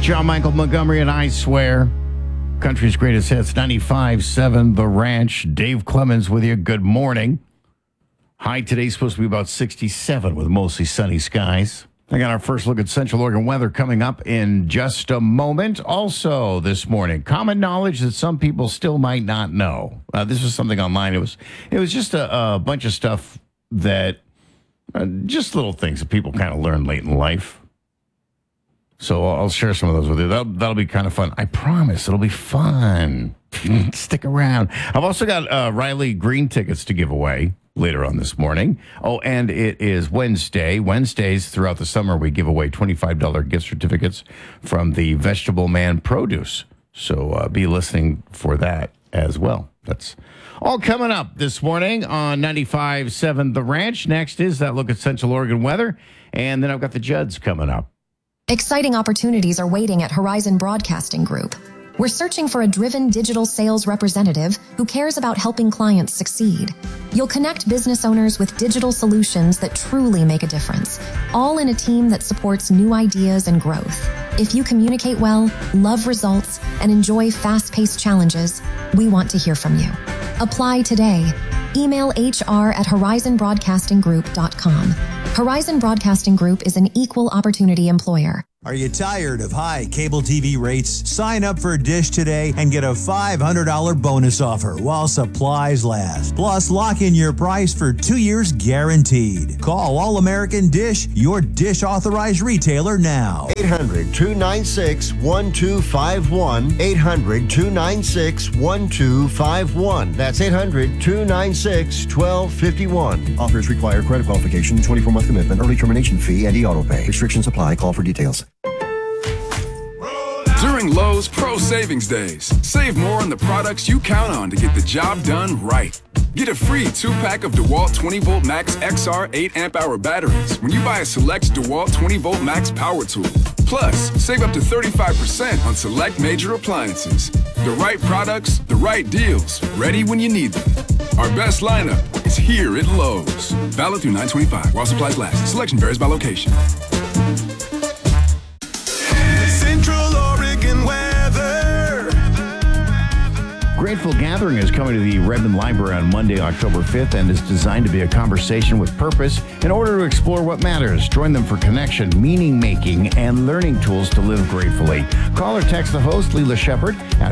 John Michael Montgomery and I Swear. Country's greatest hits, 95.7 The Ranch. Dave Clemens with you. Good morning. High today's supposed to be about 67 with mostly sunny skies. I got our first look at Central Oregon weather coming up in just a moment. Also this morning, common knowledge that some people still might not know. This was something online. It was just a bunch of stuff that, just little things that people kind of learn late in life. So I'll share some of those with you. That'll be kind of fun. I promise it'll be fun. Stick around. I've also got Riley Green tickets to give away later on this morning. Oh, and it is Wednesday. Wednesdays throughout the summer, we give away $25 gift certificates from the Vegetable Man Produce. So be listening for that as well. That's all coming up this morning on 95.7 The Ranch. Next is that look at Central Oregon weather. And then I've got the Judds coming up. Exciting opportunities are waiting at Horizon Broadcasting Group. We're searching for a driven digital sales representative who cares about helping clients succeed. You'll connect business owners with digital solutions that truly make a difference, all in a team that supports new ideas and growth. If you communicate well, love results, and enjoy fast-paced challenges, we want to hear from you. Apply today. Email hr@horizonbroadcastinggroup.com. Horizon Broadcasting Group is an equal opportunity employer. Are you tired of high cable TV rates? Sign up for Dish today and get a $500 bonus offer while supplies last. Plus, lock in your price for 2 years guaranteed. Call All American Dish, your Dish authorized retailer now. 800-296-1251. 800-296-1251. That's 800-296-1251. Offers require credit qualification, 24-month commitment, early termination fee, and e-auto pay. Restrictions apply. Call for details. During Lowe's Pro Savings Days, save more on the products you count on to get the job done right. Get a free 2-pack of DeWalt 20-volt Max XR 8-amp-hour batteries when you buy a select DeWalt 20-volt Max power tool. Plus, save up to 35% on select major appliances. The right products, the right deals, ready when you need them. Our best lineup is here at Lowe's. Valid through 9/25 while supplies last. Selection varies by location. Central Oregon weather. Grateful Gathering is coming to the Redmond Library on Monday, October 5th, and is designed to be a conversation with purpose in order to explore what matters. Join them for connection, meaning-making, and learning tools to live gratefully. Call or text the host, Leela Shepard, at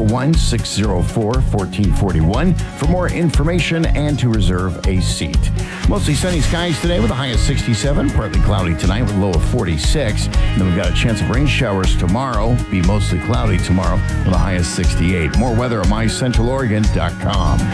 541-604-1441 for more information and to reserve a seat. Mostly sunny skies today with a high of 67, partly cloudy tonight with a low of 46. And then we've got a chance of rain showers tomorrow, be mostly cloudy tomorrow with a high of 68. More weather at mycentraloregon.com.